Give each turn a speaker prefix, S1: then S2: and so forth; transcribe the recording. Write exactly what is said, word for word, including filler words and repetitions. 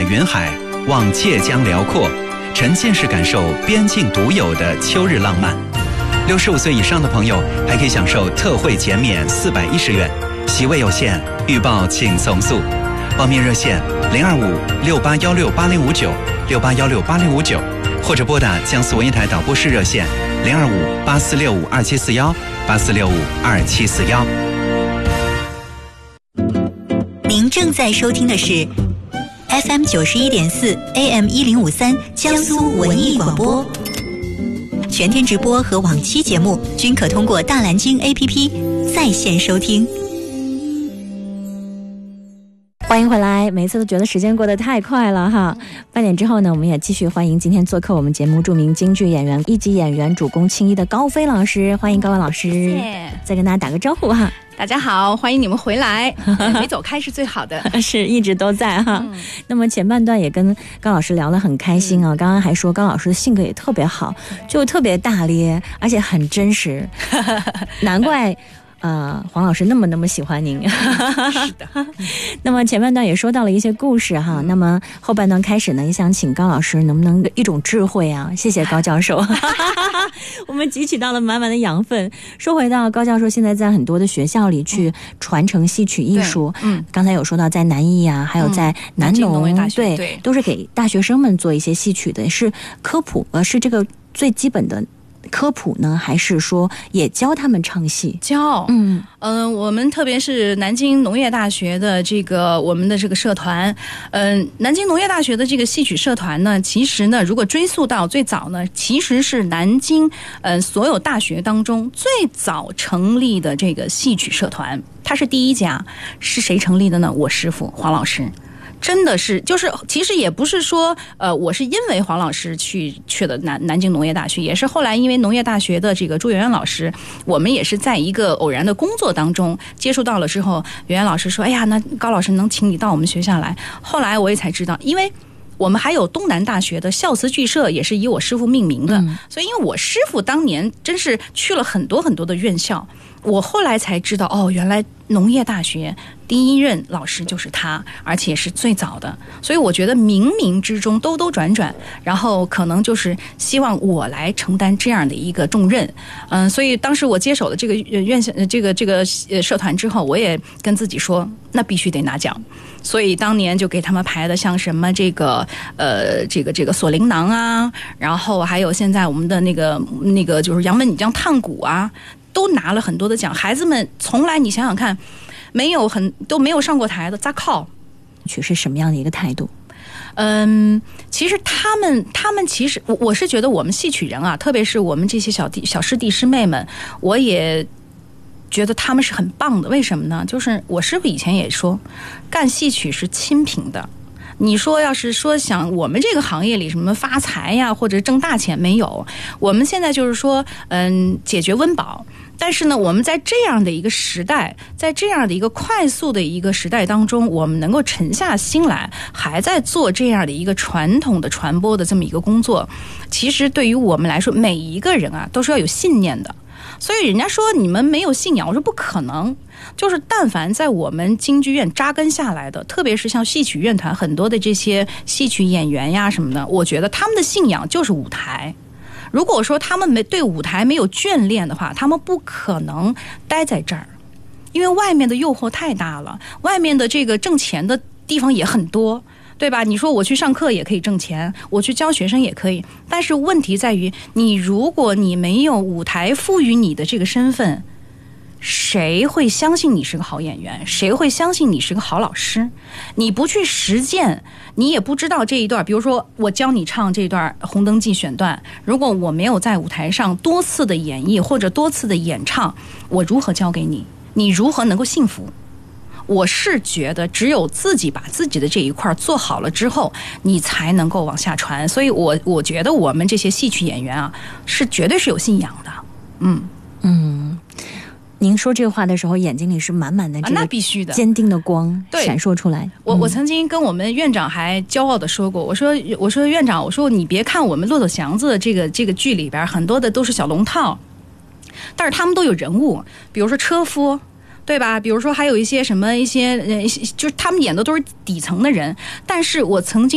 S1: 云海，望界江辽阔，沉浸式感受边境独有的秋日浪漫。六十五岁以上的朋友还可以享受特惠减免四百一十元，席位有限，预报请从速。报名热线零二五六八幺六八零五九六八幺六八零五九，或者拨打江苏文艺台导播室热线零二五八四六五二七四幺八四六五二七四幺。
S2: 您正在收听的是 F M 九十一点四 A M 一零五三江苏文艺广播，全天直播和往期节目均可通过大蓝鲸 A P P 在线收听。
S3: 欢迎回来，每次都觉得时间过得太快了哈。半点之后呢，我们也继续欢迎今天做客我们节目著名京剧演员、一级演员、主攻青衣的高飞老师，欢迎高飞老师。
S4: 谢谢，
S3: 再跟大家打个招呼哈。
S4: 大家好，欢迎你们回来，没走开是最好的，
S3: 是一直都在哈、嗯。那么前半段也跟高老师聊得很开心啊，嗯、刚刚还说高老师的性格也特别好，就特别大咧，而且很真实，难怪。呃，黄老师那么那么喜欢您。
S4: 是的。
S3: 那么前半段也说到了一些故事哈、嗯，那么后半段开始呢，也想请高老师能不能一种智慧啊？谢谢高教授，我们汲取到了满满的养分。说回到高教授现在在很多的学校里去传承戏曲艺术，嗯，刚才有说到在南艺啊，还有在南农、嗯、对, 对，都是给大学生们做一些戏曲的，是科普呃，是这个最基本的。科普呢，还是说也教他们唱戏？
S4: 教，嗯嗯、呃，我们特别是南京农业大学的这个我们的这个社团，嗯、呃，南京农业大学的这个戏曲社团呢，其实呢，如果追溯到最早呢，其实是南京呃所有大学当中最早成立的这个戏曲社团，它是第一家，是谁成立的呢？我师父黄老师。真的是，就是其实也不是说，呃，我是因为黄老师去去的南南京农业大学，也是后来因为农业大学的这个朱媛媛老师，我们也是在一个偶然的工作当中接触到了之后，媛媛老师说，哎呀，那高老师能请你到我们学校来。后来我也才知道，因为我们还有东南大学的孝慈剧社也是以我师父命名的、嗯、所以因为我师父当年真是去了很多很多的院校，我后来才知道，哦，原来农业大学第一任老师就是他，而且是最早的。所以我觉得冥冥之中兜兜转转，然后可能就是希望我来承担这样的一个重任。嗯、呃，所以当时我接手了这个院校这个这个社团之后，我也跟自己说，那必须得拿奖。所以当年就给他们排的像什么这个呃这个这个锁麟囊啊，然后还有现在我们的那个那个就是杨门女将探谷啊，都拿了很多的奖。孩子们从来你想想看，没有很都没有上过台的，咋靠？
S3: 曲是什么样的一个态度？
S4: 嗯，其实他们他们其实我我是觉得我们戏曲人啊，特别是我们这些小弟小师弟师妹们，我也觉得他们是很棒的。为什么呢？就是我师父以前也说，干戏曲是清贫的。你说要是说想我们这个行业里什么发财呀，或者挣大钱，没有。我们现在就是说，嗯，解决温饱。但是呢，我们在这样的一个时代，在这样的一个快速的一个时代当中，我们能够沉下心来，还在做这样的一个传统的传播的这么一个工作，其实对于我们来说，每一个人啊都是要有信念的。所以人家说你们没有信仰，我说不可能。就是但凡在我们京剧院扎根下来的，特别是像戏曲院团很多的这些戏曲演员呀什么的，我觉得他们的信仰就是舞台。如果说他们没对舞台没有眷恋的话，他们不可能待在这儿，因为外面的诱惑太大了，外面的这个挣钱的地方也很多，对吧？你说我去上课也可以挣钱，我去教学生也可以，但是问题在于，你如果你没有舞台赋予你的这个身份，谁会相信你是个好演员？谁会相信你是个好老师？你不去实践，你也不知道这一段，比如说我教你唱这段《红灯记》选段，如果我没有在舞台上多次的演绎或者多次的演唱，我如何教给你？你如何能够信服？我是觉得只有自己把自己的这一块做好了之后，你才能够往下传。所以我我觉得我们这些戏曲演员啊，是绝对是有信仰的。嗯嗯。
S3: 您说这话的时候，眼睛里是满满的这个坚定的光闪烁出来。
S4: 我我曾经跟我们院长还骄傲的说过，我说我说院长，我说你别看我们《骆驼祥子》这个这个剧里边很多的都是小龙套，但是他们都有人物，比如说车夫，对吧？比如说还有一些什么一些呃，就是他们演的都是底层的人，但是我曾经。